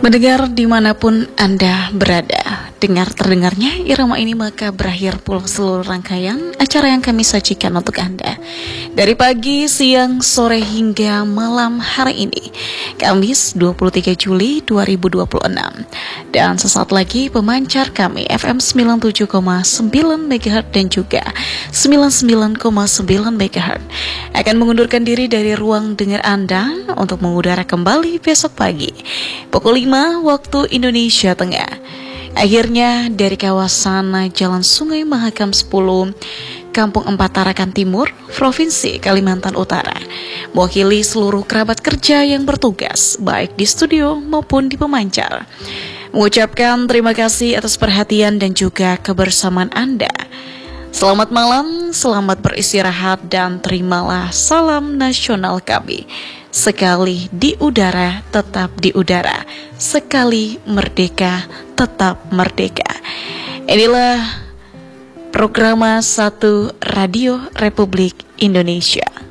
Mendengar dimanapun Anda berada, terdengarnya irama ini maka berakhir pula seluruh rangkaian acara yang kami sajikan untuk Anda. Dari pagi, siang, sore hingga malam hari ini, Kamis 23 Juli 2026. Dan sesaat lagi pemancar kami FM 97,9 MHz dan juga 99,9 MHz akan mengundurkan diri dari ruang dengar Anda untuk mengudara kembali besok pagi pukul 5 waktu Indonesia Tengah. Akhirnya dari kawasan Jalan Sungai Mahakam 10, Kampung 4 Tarakan Timur, Provinsi Kalimantan Utara, mewakili seluruh kerabat kerja yang bertugas baik di studio maupun di pemancar, mengucapkan terima kasih atas perhatian dan juga kebersamaan Anda. Selamat malam, selamat beristirahat, dan terimalah salam nasional kami. Sekali di udara, tetap di udara. Sekali merdeka, tetap merdeka. Inilah Programa 1 Radio Republik Indonesia.